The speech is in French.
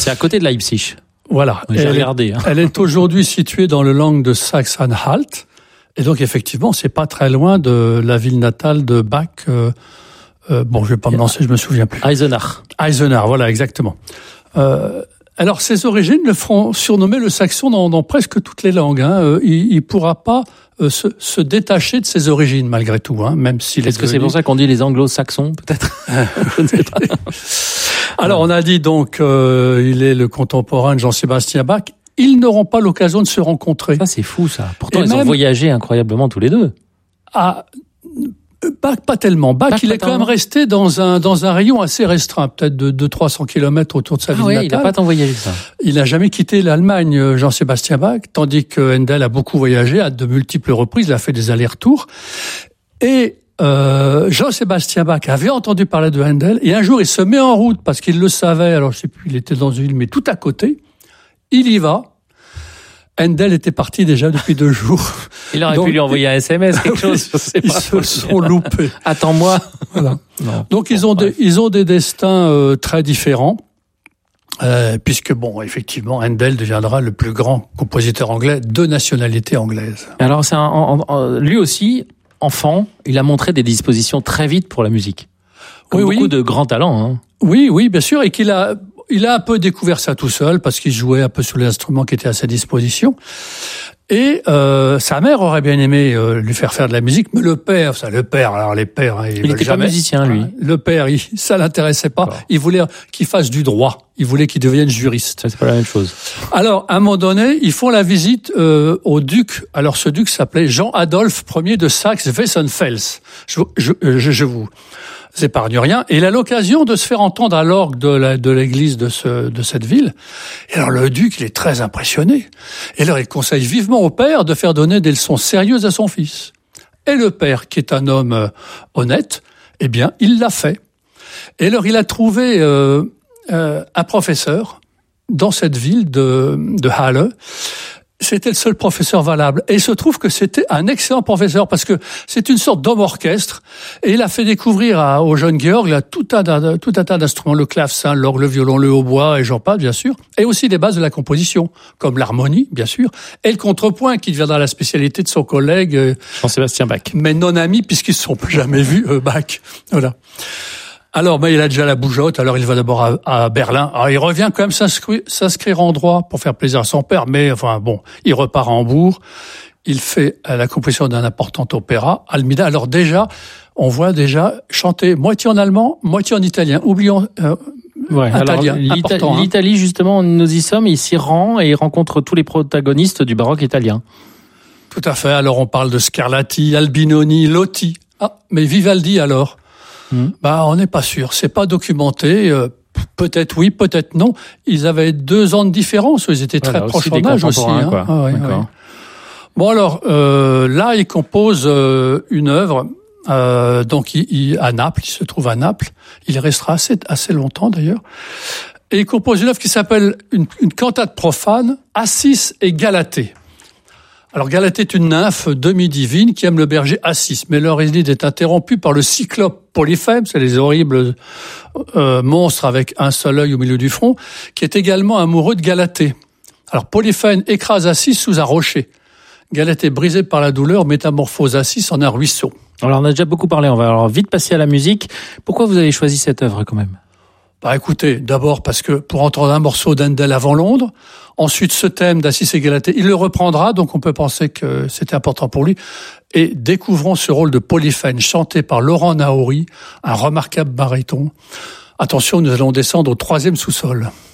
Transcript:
C'est à côté de Leipzig. Voilà. J'ai regardé. Elle est aujourd'hui située dans le land de Saxe-Anhalt. Et donc, effectivement, c'est pas très loin de la ville natale de Bach. Je vais pas me lancer, je me souviens plus. Eisenach, voilà, exactement. Alors, ses origines le feront surnommer le saxon dans presque toutes les langues. Il pourra pas se détacher de ses origines, malgré tout, même s'il Est-ce que c'est pour ça qu'on dit les anglo-saxons, peut-être? Je ne sais pas. Alors, on a dit donc, il est le contemporain de Jean-Sébastien Bach. Ils n'auront pas l'occasion de se rencontrer. Ça, c'est fou, ça. Pourtant, ils ont voyagé incroyablement tous les deux. Bach, pas tellement. Bach, il est quand même resté dans un rayon assez restreint, peut-être de 300 km autour de sa ville natale. Il n'a pas tant voyagé, ça. Il n'a jamais quitté l'Allemagne, Jean-Sébastien Bach, tandis que Handel a beaucoup voyagé à de multiples reprises, il a fait des allers-retours. Et Jean-Sébastien Bach avait entendu parler de Handel, et un jour, il se met en route, parce qu'il le savait, alors je sais plus, il était dans une ville, mais tout à côté. Il y va. Handel était parti déjà depuis 2 jours. Il aurait pu lui envoyer un SMS, quelque chose. Je sais pas. Ils se sont loupés. Attends-moi. Voilà. Non. Donc ils ont des destins très différents, puisque effectivement, Handel deviendra le plus grand compositeur anglais de nationalité anglaise. Alors lui aussi, enfant, il a montré des dispositions très vite pour la musique. Comme beaucoup de grands talents. Oui, bien sûr, et qu'il a un peu découvert ça tout seul parce qu'il jouait un peu sur les instruments qui étaient à sa disposition. Et sa mère aurait bien aimé lui faire de la musique, mais les pères, il n'était pas musicien, lui. Le père, ça l'intéressait pas. D'accord. Il voulait qu'il fasse du droit. Il voulait qu'il devienne juriste. Ça, c'est pas la même chose. Alors, à un moment donné, ils font la visite au duc. Alors, ce duc s'appelait Jean-Adolphe Ier de Saxe-Weissenfels. Je vous épargne rien. Et il a l'occasion de se faire entendre à l'orgue de l'église de cette ville. Et alors, le duc, il est très impressionné. Et alors, il conseille vivement au père de faire donner des leçons sérieuses à son fils. Et le père, qui est un homme honnête, eh bien, il l'a fait. Et alors, il a trouvé un professeur dans cette ville de Halle. C'était le seul professeur valable. Et il se trouve que c'était un excellent professeur parce que c'est une sorte d'homme orchestre. Et il a fait découvrir au jeune Georg tout un tas d'instruments, le clavecin, l'orgue, le violon, le hautbois et j'en passe, bien sûr. Et aussi des bases de la composition, comme l'harmonie, bien sûr. Et le contrepoint qui deviendra la spécialité de son collègue Jean-Sébastien Bach. Mais non ami puisqu'ils ne se sont plus jamais vus, Bach. Voilà. Alors, il a déjà la bougeotte, alors il va d'abord à Berlin. Alors, il revient quand même s'inscrire en droit pour faire plaisir à son père, mais il repart à Hambourg. Il fait la composition d'un important opéra, Almida. Alors déjà, on voit chanter moitié en allemand, moitié en italien. Oublions italien. L'Italie, justement, nous y sommes, il s'y rend et il rencontre tous les protagonistes du baroque italien. Tout à fait. Alors, on parle de Scarlatti, Albinoni, Lotti. Ah, mais Vivaldi, alors? On n'est pas sûr. C'est pas documenté. Peut-être oui, peut-être non. Ils avaient 2 ans de différence. Ils étaient très proches en âge aussi. Ouais. Bon alors, là, il compose une œuvre. Donc, à Naples. Il se trouve à Naples. Il restera assez longtemps d'ailleurs. Et il compose une œuvre qui s'appelle une cantate profane, Assis et Galatée. Alors, Galatée est une nymphe demi-divine qui aime le berger Assis, mais leur idylle est interrompue par le cyclope Polyphème, c'est les horribles monstres avec un seul œil au milieu du front, qui est également amoureux de Galatée. Alors, Polyphème écrase Assis sous un rocher. Galatée, brisée par la douleur, métamorphose Assis en un ruisseau. Alors, on a déjà beaucoup parlé, on va alors vite passer à la musique. Pourquoi vous avez choisi cette œuvre quand même ? Écoutez, d'abord parce que pour entendre un morceau d'Handel avant Londres, ensuite ce thème d'Assis et Galatée, il le reprendra, donc on peut penser que c'était important pour lui. Et découvrons ce rôle de Polyphème chanté par Laurent Naouri, un remarquable baryton. Attention, nous allons descendre au 3e sous-sol.